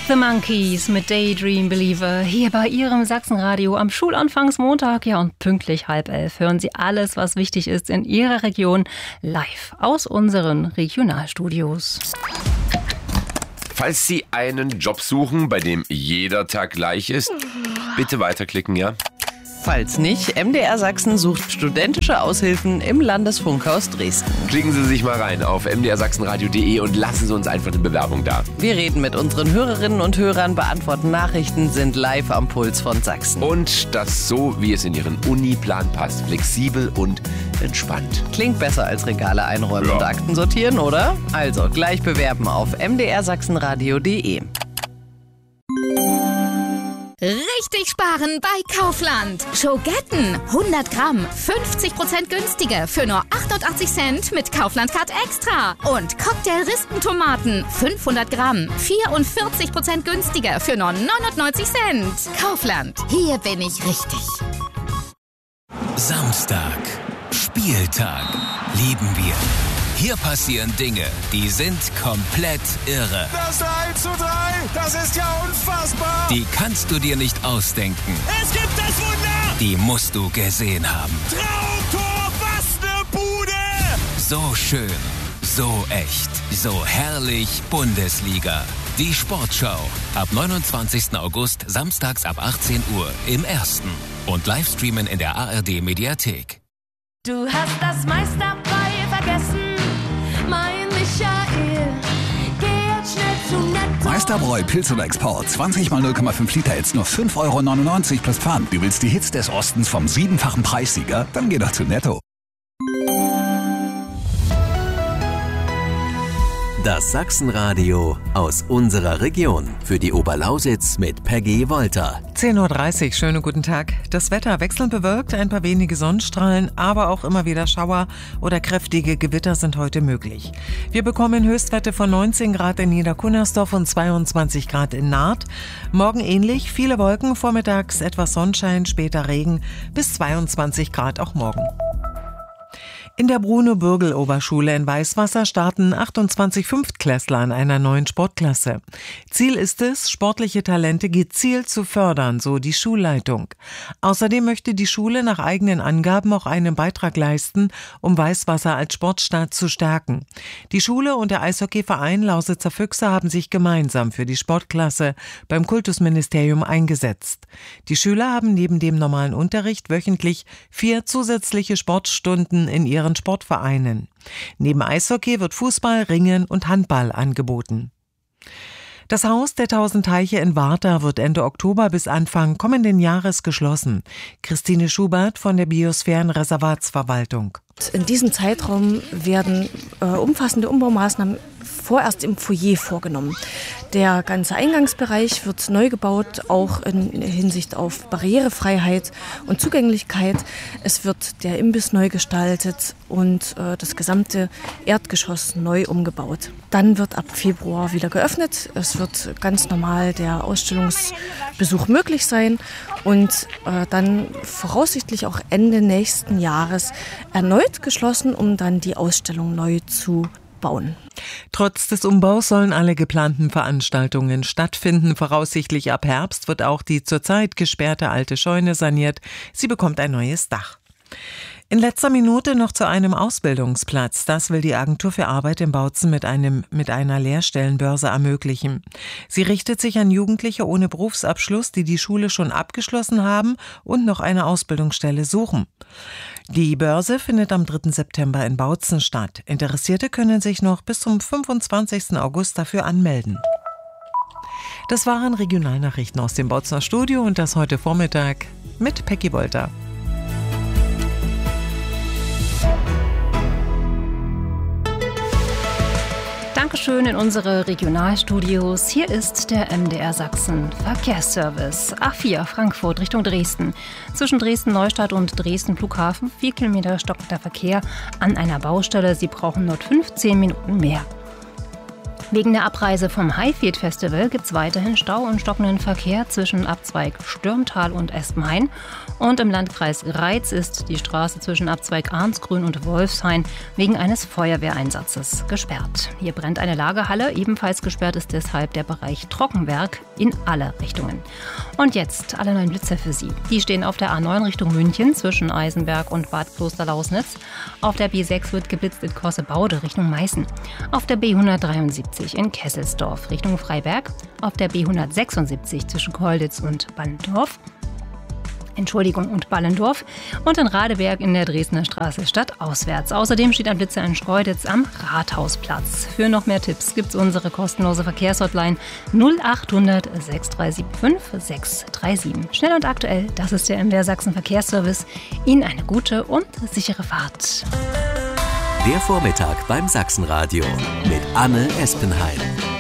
The Monkees mit Daydream Believer hier bei Ihrem Sachsenradio am Schulanfangsmontag. Ja, und pünktlich 10:30 hören Sie alles, was wichtig ist in Ihrer Region, live aus unseren Regionalstudios. Falls Sie einen Job suchen, bei dem jeder Tag gleich ist, bitte weiterklicken, ja? Falls nicht, MDR Sachsen sucht studentische Aushilfen im Landesfunkhaus Dresden. Klicken Sie sich mal rein auf mdrsachsenradio.de und lassen Sie uns einfach eine Bewerbung da. Wir reden mit unseren Hörerinnen und Hörern, beantworten Nachrichten, sind live am Puls von Sachsen. Und das so, wie es in Ihren Uniplan passt. Flexibel und entspannt. Klingt besser als Regale einräumen und Akten sortieren, oder? Also gleich bewerben auf mdrsachsenradio.de. Richtig sparen bei Kaufland. Schogetten 100 Gramm, 50% günstiger für nur 88 Cent mit Kaufland Card Extra. Und Cocktail-Rispentomaten 500 Gramm, 44% günstiger für nur 99 Cent. Kaufland, hier bin ich richtig. Samstag, Spieltag, lieben wir. Hier passieren Dinge, die sind komplett irre. Das 3:3, das ist ja unfassbar. Die kannst du dir nicht ausdenken. Es gibt das Wunder. Die musst du gesehen haben. Traumtor, was ne Bude. So schön, so echt, so herrlich Bundesliga. Die Sportschau. Ab 29. August, samstags ab 18 Uhr im Ersten. Und Livestreamen in der ARD Mediathek. Du hast das meiste dabei vergessen, mein Michael. Geh jetzt schnell zu Netto. Meisterbräu Pilz oder Export. 20 mal 0,5 Liter, jetzt nur 5,99 € plus Pfand. Du willst die Hits des Ostens vom 7-fachen Preissieger? Dann geh doch zu Netto. Das Sachsenradio aus unserer Region. Für die Oberlausitz mit Peggy Wolter. 10:30 Uhr, schönen guten Tag. Das Wetter wechselnd bewölkt, ein paar wenige Sonnenstrahlen, aber auch immer wieder Schauer oder kräftige Gewitter sind heute möglich. Wir bekommen Höchstwerte von 19 Grad in Niederkunnersdorf und 22 Grad in Naht. Morgen ähnlich, viele Wolken, vormittags etwas Sonnenschein, später Regen, bis 22 Grad auch morgen. In der Bruno-Bürgel-Oberschule in Weißwasser starten 28 Fünftklässler in einer neuen Sportklasse. Ziel ist es, sportliche Talente gezielt zu fördern, so die Schulleitung. Außerdem möchte die Schule nach eigenen Angaben auch einen Beitrag leisten, um Weißwasser als Sportstadt zu stärken. Die Schule und der Eishockeyverein Lausitzer Füchse haben sich gemeinsam für die Sportklasse beim Kultusministerium eingesetzt. Die Schüler haben neben dem normalen Unterricht wöchentlich 4 zusätzliche Sportstunden in ihren Sportvereinen. Neben Eishockey wird Fußball, Ringen und Handball angeboten. Das Haus der 1000 Teiche in Warta wird Ende Oktober bis Anfang kommenden Jahres geschlossen. Christine Schubert von der Biosphärenreservatsverwaltung. In diesem Zeitraum werden umfassende Umbaumaßnahmen vorerst im Foyer vorgenommen. Der ganze Eingangsbereich wird neu gebaut, auch in Hinsicht auf Barrierefreiheit und Zugänglichkeit. Es wird der Imbiss neu gestaltet und das gesamte Erdgeschoss neu umgebaut. Dann wird ab Februar wieder geöffnet. Es wird ganz normal der Ausstellungsbesuch möglich sein und dann voraussichtlich auch Ende nächsten Jahres erneut geschlossen, um dann die Ausstellung neu zu bauen. Trotz des Umbaus sollen alle geplanten Veranstaltungen stattfinden. Voraussichtlich ab Herbst wird auch die zurzeit gesperrte alte Scheune saniert. Sie bekommt ein neues Dach. In letzter Minute noch zu einem Ausbildungsplatz. Das will die Agentur für Arbeit in Bautzen mit einer Lehrstellenbörse ermöglichen. Sie richtet sich an Jugendliche ohne Berufsabschluss, die die Schule schon abgeschlossen haben und noch eine Ausbildungsstelle suchen. Die Börse findet am 3. September in Bautzen statt. Interessierte können sich noch bis zum 25. August dafür anmelden. Das waren Regionalnachrichten aus dem Bautzener Studio und das heute Vormittag mit Peggy Wolter. Dankeschön in unsere Regionalstudios. Hier ist der MDR Sachsen Verkehrsservice. A4 Frankfurt Richtung Dresden. Zwischen Dresden-Neustadt und Dresden-Flughafen 4 Kilometer stockender Verkehr an einer Baustelle. Sie brauchen nur 15 Minuten mehr. Wegen der Abreise vom Highfield Festival gibt es weiterhin Stau und stockenden Verkehr zwischen Abzweig Stürmtal und Espenhain. Und im Landkreis Reiz ist die Straße zwischen Abzweig Arnsgrün und Wolfshain wegen eines Feuerwehreinsatzes gesperrt. Hier brennt eine Lagerhalle, ebenfalls gesperrt ist deshalb der Bereich Trockenwerk in alle Richtungen. Und jetzt alle neuen Blitzer für Sie. Die stehen auf der A9 Richtung München zwischen Eisenberg und Bad Klosterlausnitz. Auf der B6 wird geblitzt in Kossebaude Richtung Meißen. Auf der B173 in Kesselsdorf Richtung Freiberg, auf der B176 zwischen Kolditz und Ballendorf und in Radeberg in der Dresdner Straße stadtauswärts. Außerdem steht ein Blitzer in Schkeuditz am Rathausplatz. Für noch mehr Tipps gibt's unsere kostenlose Verkehrshotline 0800 6375 637. Schnell und aktuell, das ist der MDR Sachsen Verkehrsservice. Ihnen eine gute und sichere Fahrt. Der Vormittag beim Sachsenradio mit Anne Espenhain.